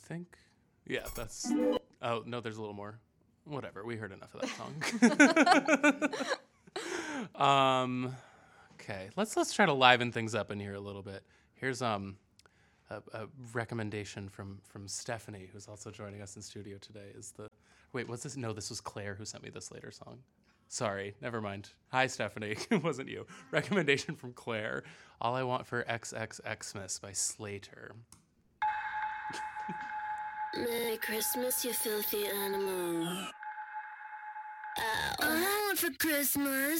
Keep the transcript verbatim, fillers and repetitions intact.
think. Yeah, that's... Oh, no, there's a little more. Whatever, we heard enough of that song. um, okay, let's let's try to liven things up in here a little bit. Here's um a, a recommendation from from Stephanie, who's also joining us in studio today. Is the wait? Was this? No, this was Claire who sent me this later song. Sorry, never mind. Hi, Stephanie. It wasn't you. Recommendation from Claire. All I Want for X X Xmas by Slater. Merry Christmas, you filthy animal. Ow. All I want for Christmas